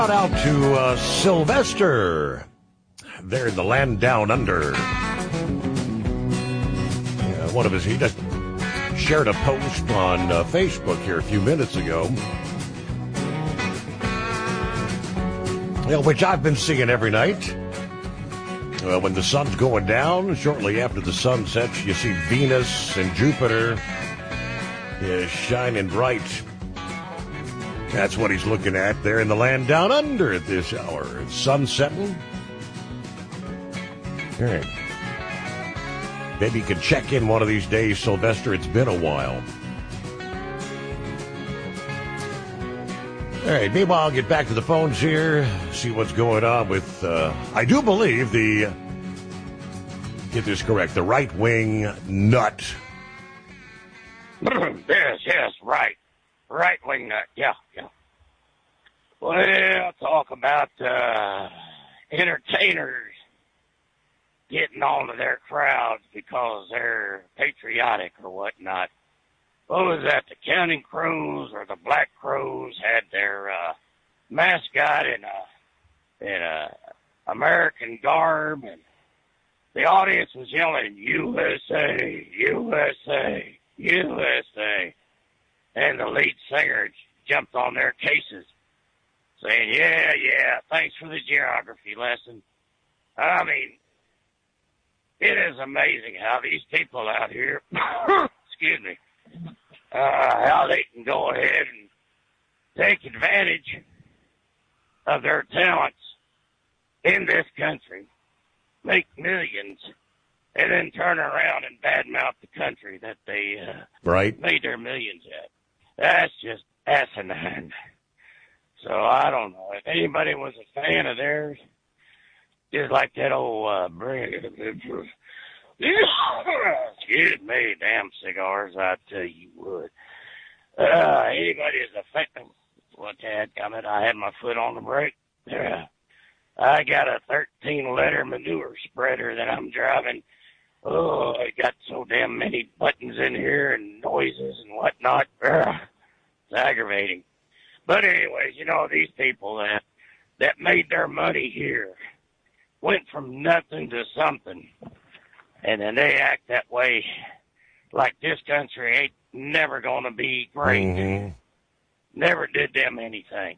Shout out to Sylvester there in the land down under. One of his, he just shared a post on Facebook here a few minutes ago, which I've been seeing every night. When the sun's going down, shortly after the sun sets, you see Venus and Jupiter shining bright. That's what he's looking at there in the land down under at this hour. It's sun setting. All right. Maybe you can check in one of these days, Sylvester. It's been a while. All right. Meanwhile, I'll get back to the phones here, see what's going on with, I do believe get this correct, the right-wing nut. Yes, right. Right-wing nut, yeah. Well, talk about entertainers getting onto their crowds because they're patriotic or whatnot. What was that? The Counting Crows or the Black Crows had their mascot in a American garb, and the audience was yelling, USA, USA, USA. And the lead singer jumped on their cases, saying, yeah, thanks for the geography lesson. I mean, it is amazing how these people out here, excuse me, how they can go ahead and take advantage of their talents in this country, make millions, and then turn around and badmouth the country that they made their millions at. That's just asinine. So I don't know. If anybody was a fan of theirs, just like that old excuse me, damn cigars, I tell you what. Anybody is a fan. What's that coming? I had my foot on the brake. I got a 13-liter manure spreader that I'm driving. Oh, I got so damn many buttons in here and noises and whatnot. It's aggravating. But anyways, these people that made their money here went from nothing to something. And then they act that way like this country ain't never going to be great. Mm-hmm. Never did them anything.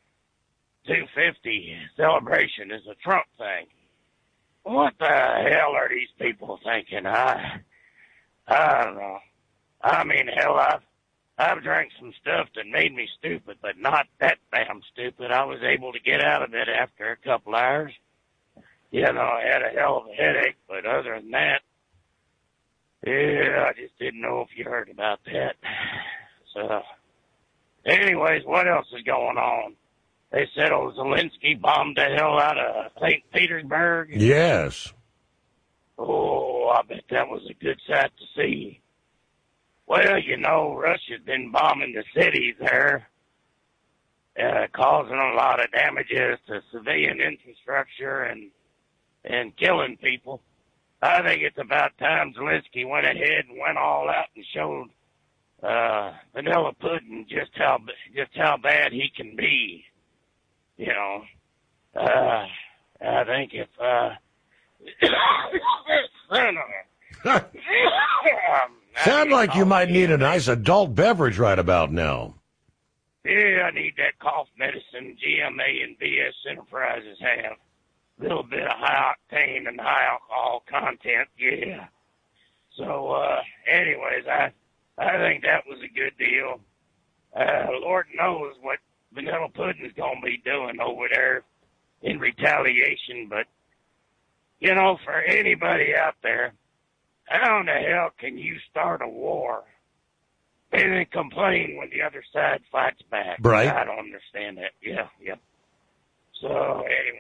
250 celebration is a Trump thing. What the hell are these people thinking? I don't know. I mean, hell, I've drank some stuff that made me stupid, but not that damn stupid. I was able to get out of it after a couple hours. I had a hell of a headache, but other than that, I just didn't know if you heard about that. So, anyways, what else is going on? They said Zelensky bombed the hell out of St. Petersburg. Yes. Oh, I bet that was a good sight to see. Well, Russia's been bombing the cities there, causing a lot of damages to civilian infrastructure and killing people. I think it's about time Zelensky went ahead and went all out and showed Vanilla Pudding just how bad he can be. I think if sound like you might need a nice adult beverage right about now. Yeah, I need that cough medicine GMA and BS Enterprises have. A little bit of high octane and high alcohol content, yeah. So, anyways, I think that was a good deal. Lord knows what Vanilla Pudding's gonna be doing over there in retaliation, but, for anybody out there, how in the hell can you start a war and then complain when the other side fights back? Right. I don't understand that. Yeah. So, anyway.